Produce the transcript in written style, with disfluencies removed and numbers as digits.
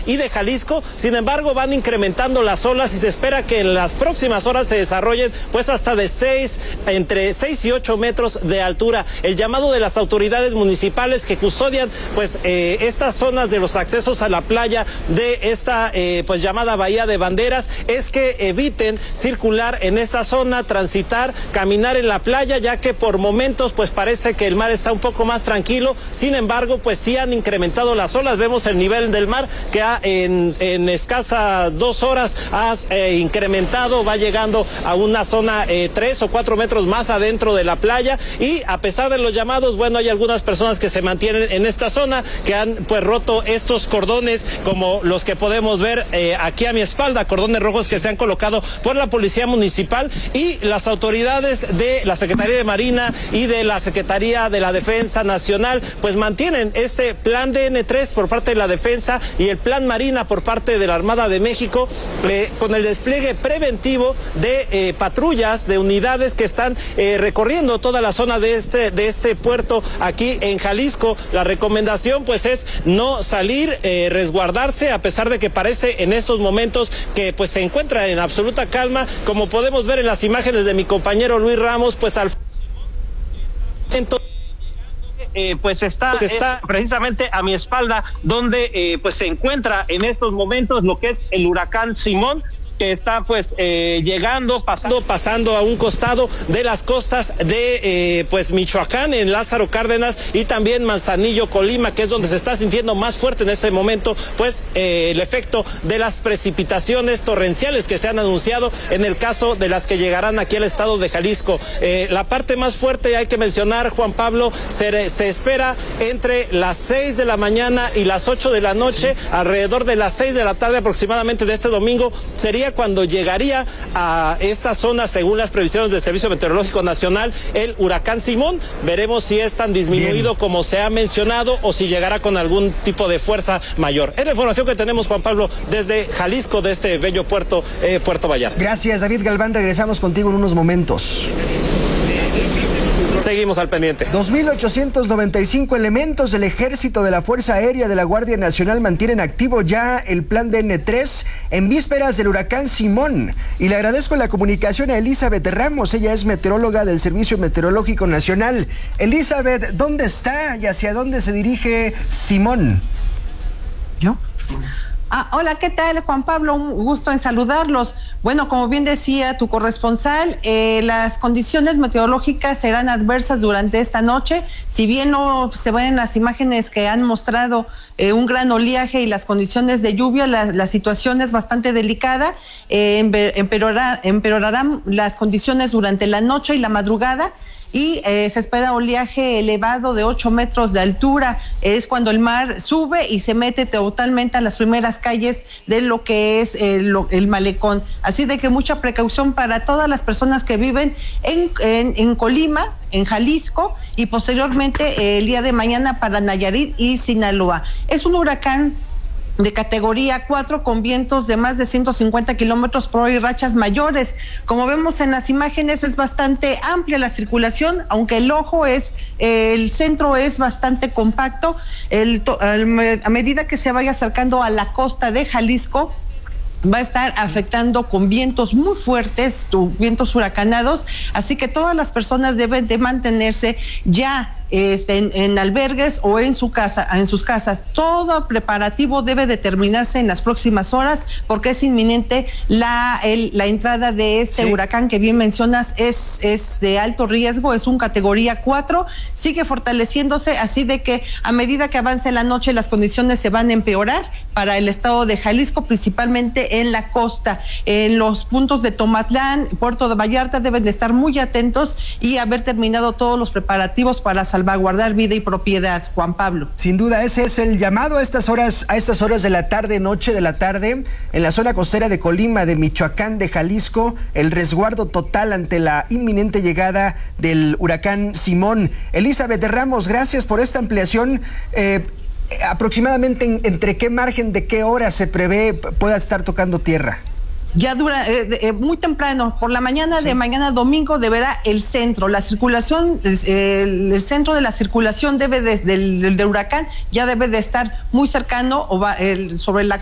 y de Jalisco. Sin embargo, van incrementando las olas y se espera que en las próximas horas se desarrollen pues hasta de entre 6 y 8 metros de altura. El llamado de las autoridades municipales que custodian pues estas zonas de los accesos a la playa de esta pues llamada Bahía de Banderas es que eviten circular en esta zona, transitar, caminar en la playa, ya que por momentos pues parece que el mar está un poco más tranquilo. Sin embargo, pues sí han incrementado las olas. Vemos el nivel del mar que en escasas 2 horas ha incrementado, va llegando a una zona 3 o 4 metros más adentro de la playa, y a pesar de los llamados, bueno, hay algunas personas que se mantienen en esta zona que han pues roto estos cordones como los que podemos ver aquí a mi espalda, cordones rojos que se han colocado por la Policía Municipal y las autoridades de la Secretaría de Marina y de la Secretaría de la Defensa Nacional, pues mantienen este plan DN3 por parte de la Defensa y el plan Marina por parte de la Armada de México, con el despliegue preventivo de patrullas, de unidades que están recorriendo toda la zona de este puerto aquí en Jalisco. La recomendación pues es no salir, resguardarse, a pesar de que parece en estos momentos que pues se encuentra en absoluta calma, como podemos ver en las imágenes de mi compañero Luis Ramos, pues al pues está precisamente a mi espalda, donde pues se encuentra en estos momentos lo que es el huracán Simón, que está pues pasando a un costado de las costas de pues Michoacán, en Lázaro Cárdenas, y también Manzanillo, Colima, que es donde se está sintiendo más fuerte en este momento pues el efecto de las precipitaciones torrenciales que se han anunciado en el caso de las que llegarán aquí al estado de Jalisco. La parte más fuerte, hay que mencionar, Juan Pablo, se espera entre las 6 de la mañana y las 8 de la noche, alrededor de las 6 de la tarde aproximadamente de este domingo, sería cuando llegaría a esta zona, según las previsiones del Servicio Meteorológico Nacional, el huracán Simón. Veremos si es tan disminuido como se ha mencionado o si llegará con algún tipo de fuerza mayor. Es la información que tenemos, Juan Pablo, desde Jalisco, de este bello puerto, Puerto Vallarta. Gracias, David Galván. Regresamos contigo en unos momentos. Seguimos al pendiente. 2.895 elementos del Ejército, de la Fuerza Aérea, de la Guardia Nacional mantienen activo ya el plan DN3 en vísperas del huracán Simón. Y le agradezco la comunicación a Elizabeth Ramos. Ella es meteoróloga del Servicio Meteorológico Nacional. Elizabeth, ¿dónde está y hacia dónde se dirige Simón? ¿Yo? Hola, ¿qué tal, Juan Pablo? Un gusto en saludarlos. Bueno, como bien decía tu corresponsal, las condiciones meteorológicas serán adversas durante esta noche. Si bien no se ven en las imágenes que han mostrado un gran oleaje y las condiciones de lluvia, la situación es bastante delicada. Empeorarán las condiciones durante la noche y la madrugada. Y se espera oleaje elevado de 8 metros de altura. Es cuando el mar sube y se mete totalmente a las primeras calles de lo que es el malecón. Así de que mucha precaución para todas las personas que viven en Colima, en Jalisco, y posteriormente el día de mañana para Nayarit y Sinaloa. Es un huracán de categoría 4 con vientos de más de 150 kilómetros por hora y rachas mayores. Como vemos en las imágenes, es bastante amplia la circulación, aunque el centro es bastante compacto. A medida que se vaya acercando a la costa de Jalisco, va a estar afectando con vientos muy fuertes, vientos huracanados, así que todas las personas deben de mantenerse ya en albergues o en sus casas. Todo preparativo debe determinarse en las próximas horas, porque es inminente la entrada de este huracán que bien mencionas. Es de alto riesgo, es un categoría 4, sigue fortaleciéndose, así de que a medida que avance la noche las condiciones se van a empeorar para el estado de Jalisco, principalmente en la costa. En los puntos de Tomatlán, Puerto de Vallarta, deben de estar muy atentos y haber terminado todos los preparativos para salvaguardar vida y propiedad, Juan Pablo. Sin duda, ese es el llamado a estas horas de la tarde, noche de la tarde, en la zona costera de Colima, de Michoacán, de Jalisco, el resguardo total ante la inminente llegada del huracán Simón. Elizabeth Ramos, gracias por esta ampliación. Aproximadamente entre qué margen de qué hora se prevé pueda estar tocando tierra. Ya dura muy temprano, por la mañana de mañana domingo deberá el centro, la circulación, el centro de la circulación del huracán ya debe de estar muy cercano sobre la